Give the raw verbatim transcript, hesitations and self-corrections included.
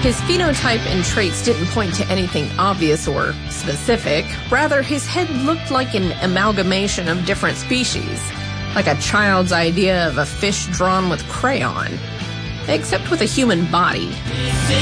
His phenotype and traits didn't point to anything obvious or specific. Rather, his head looked like an amalgamation of different species, like a child's idea of a fish drawn with crayon, except with a human body.